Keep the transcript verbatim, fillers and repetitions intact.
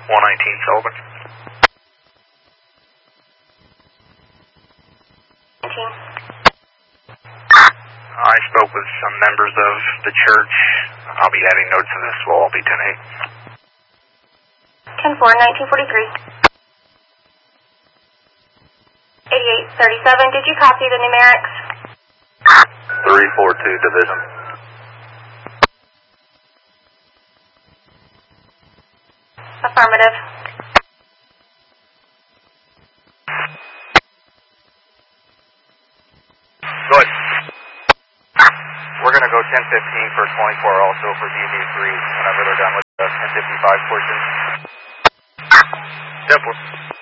one nineteen Sullivan. nineteen. I spoke with some members of the church. I'll be having notes of this. Will all be ten eight. ten four, nineteen forty-three. eighty-eight thirty-seven, did you copy the numerics? three four two Division. Affirmative. Good. We're going to go ten fifteen for twenty-four also for D D three whenever they're done with the ten fifty-five portion. Yep.